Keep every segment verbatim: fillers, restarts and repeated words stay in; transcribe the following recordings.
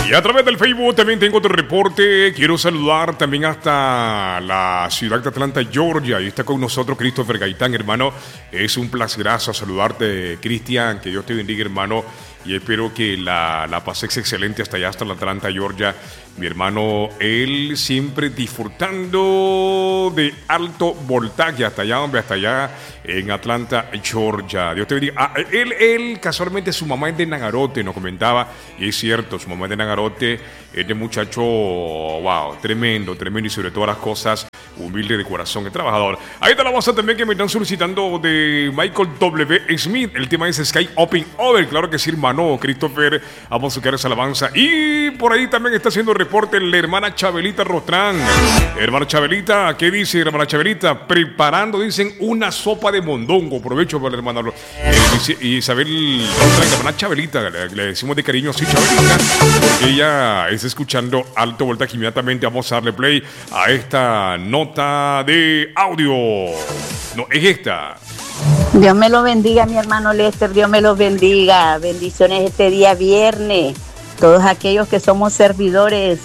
Y a través del Facebook también tengo otro reporte. Quiero saludar también hasta la ciudad de Atlanta, Georgia. Y está con nosotros Christopher Gaitán, hermano. Es un placerazo saludarte, Cristian. Que Dios te bendiga, hermano. Y espero que la, la pases excelente hasta allá, hasta la Atlanta, Georgia. Mi hermano, él siempre disfrutando de alto voltaje hasta allá, hombre, hasta allá en Atlanta, Georgia. Dios te bendiga. Ah, él, él, casualmente, su mamá es de Nagarote, nos comentaba. Y es cierto, su mamá es de Nagarote. Este muchacho, wow, tremendo, tremendo. Y sobre todas las cosas, humilde de corazón, es trabajador. Ahí está la voz también que me están solicitando de Michael W. Smith. El tema es Sky Open Over. Claro que sí, hermano Christopher. Vamos a buscar esa alabanza. Y por ahí también está haciendo reporte la hermana Chabelita Rostrán. Hermana Chabelita, ¿qué dice hermana Chabelita? Preparando, dicen, una sopa de mondongo. Provecho para la hermana eh, dice Isabel Rostrán, la hermana Chabelita. Le, le decimos de cariño así, Chabelita, porque ella está escuchando alto voltaje. Inmediatamente vamos a darle play a esta nota de audio. No, es esta. Dios me lo bendiga, mi hermano Lester. Dios me lo bendiga. Bendiciones este día viernes. Todos aquellos que somos servidores,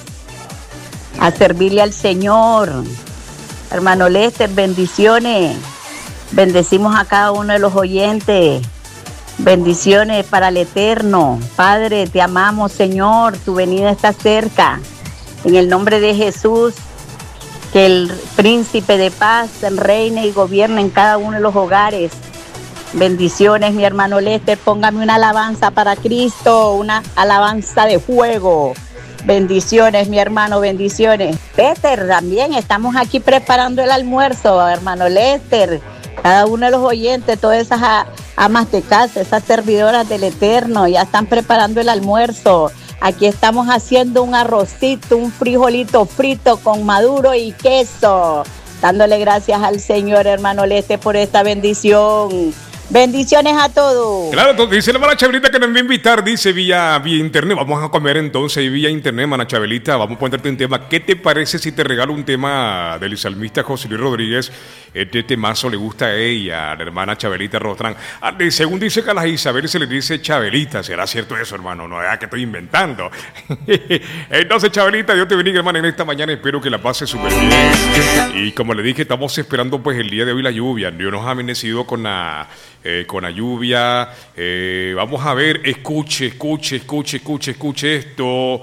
a servirle al Señor. Hermano Lester, bendiciones. Bendecimos a cada uno de los oyentes. Bendiciones para el Eterno. Padre, te amamos, Señor. Tu venida está cerca. En el nombre de Jesús, que el príncipe de paz reine y gobierne en cada uno de los hogares. Bendiciones, mi hermano Lester. Póngame una alabanza para Cristo, una alabanza de fuego. Bendiciones, mi hermano, bendiciones. Lester, también estamos aquí preparando el almuerzo, hermano Lester. Cada uno de los oyentes, todas esas amas de casa, esas servidoras del Eterno, ya están preparando el almuerzo. Aquí estamos haciendo un arrocito, un frijolito frito con maduro y queso. Dándole gracias al Señor, hermano Lester, por esta bendición. Bendiciones a todos. Claro, dice la hermana Chabelita que nos va a invitar, dice vía, vía internet. Vamos a comer entonces vía internet, hermana Chabelita. Vamos a ponerte un tema. ¿Qué te parece si te regalo un tema del salmista José Luis Rodríguez? Este temazo le gusta a ella, la hermana Chabelita Rostrán. Ah, según dice que a las Isabel se le dice Chabelita. ¿Será cierto eso, hermano? No es que estoy inventando. Entonces, Chabelita, Dios te bendiga, hermana, en esta mañana. Espero que la pases súper bien. Y como le dije, estamos esperando pues el día de hoy la lluvia. Dios nos ha bendecido con la... Eh, con la lluvia, eh, vamos a ver, escuche, escuche, escuche, escuche, escuche esto.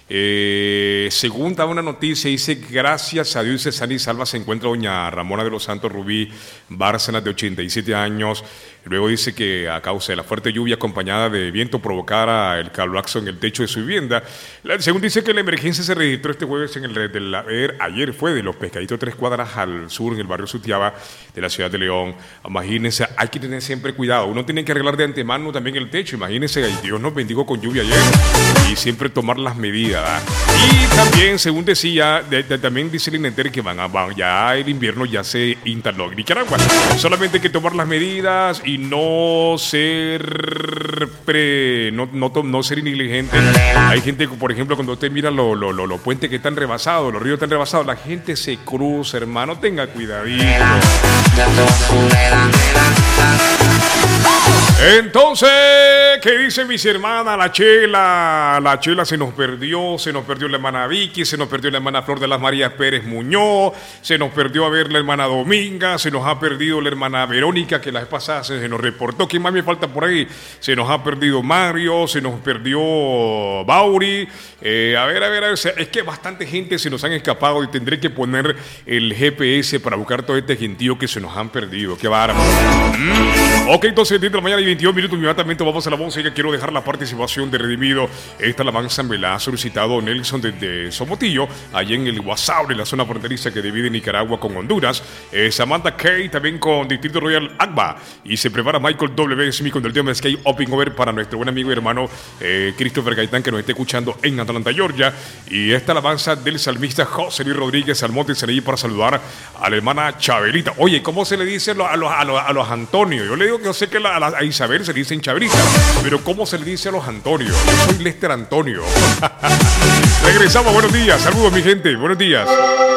Eh, según da una noticia, dice, gracias a Dios se sana y salva, se encuentra doña Ramona de los Santos Rubí Bárcenas, de ochenta y siete años. Luego dice que a causa de la fuerte lluvia acompañada de viento provocara el colapso en el techo de su vivienda. La, según dice que la emergencia se registró este jueves en el de la, ayer fue de los Pescaditos, tres cuadras al sur, en el barrio Sutiaba de la ciudad de León. Imagínense, hay que tener siempre cuidado. Uno tiene que arreglar de antemano también el techo. Imagínense, Dios nos bendijo con lluvia ayer, y siempre tomar las medidas, ¿verdad? Y también, según decía, de, de, también dice el INETER que van a, van, ya el invierno ya se instaló en Nicaragua. Solamente hay que tomar las medidas y no ser pre, no, no, no ser negligente. Hay gente, por ejemplo, cuando usted mira los lo, lo, lo puentes que están rebasados, los ríos están rebasados, la gente se cruza, hermano, tenga cuidadito. Entonces, ¿qué dicen mis hermanas? La Chela, la Chela se nos perdió, se nos perdió la hermana Vicky, se nos perdió la hermana Flor de las Marías Pérez Muñoz, se nos perdió a ver la hermana Dominga, se nos ha perdido la hermana Verónica, que la vez pasada se, se nos reportó. ¿Quién más me falta por ahí? Se nos ha perdido Mario, se nos perdió Bauri. Eh, a ver, a ver, a ver, es que bastante gente se nos han escapado y tendré que poner el G P S para buscar todo este gentío que se nos han perdido. Qué bárbaro. Mm. Ok, entonces, de la mañana y veintidós minutos, inmediatamente vamos a la música. Quiero dejar la participación de Redimido. Esta alabanza me la ha solicitado Nelson desde Somotillo, allá en el Guasable, en la zona fronteriza que divide Nicaragua con Honduras. Eh, Samantha Kay, también con Distrito Royal Agba. Y se prepara Michael W. Smith con el tema Sky Open Over para nuestro buen amigo y hermano eh, Christopher Gaitán, que nos esté escuchando en Atlanta, Georgia. Y esta alabanza del salmista José Luis Rodríguez Almonte se le para saludar a la hermana Chabelita. Oye, ¿cómo se le dice a los, a los, a los, a los Antonio? Yo le digo que yo sé que la, a, la, a Isabel se le dice Chabelita, pero ¿cómo se le dice a los Antonio? Yo soy Lester Antonio. Regresamos, buenos días, saludos mi gente, buenos días.